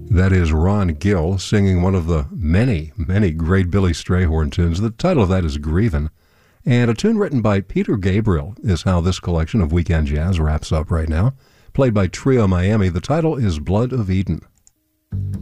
That is Ron Gill singing one of the many, many great Billy Strayhorn tunes. The title of that is Grievin'. And a tune written by Peter Gabriel is how this collection of Weekend Jazz wraps up right now. Played by Trio Miami. The title is Blood of Eden.